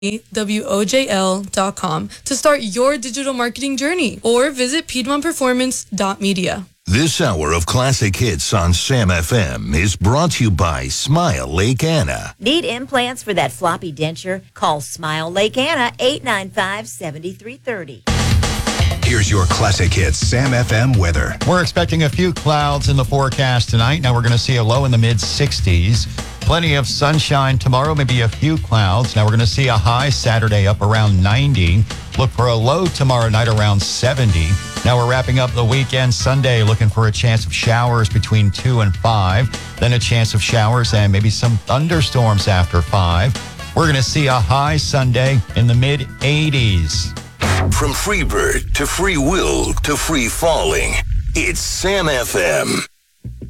WOJL.com to start your digital marketing journey, or visit PiedmontPerformance.media. This hour of classic hits on Sam FM is brought to you by Smile Lake Anna. Need implants for that floppy denture? Call Smile Lake Anna, 895-7330. Here's your classic hits Sam FM weather. We're expecting a few clouds in the forecast tonight. Now we're going to see a low in the mid-60s. Plenty of sunshine tomorrow, maybe a few clouds. Now we're going to see a high Saturday up around 90. Look for a low tomorrow night around 70. Now we're wrapping up the weekend Sunday, looking for a chance of showers between 2 and 5. Then a chance of showers and maybe some thunderstorms after 5. We're going to see a high Sunday in the mid-80s. From Freebird to Free Will to Free Falling, it's Sam FM.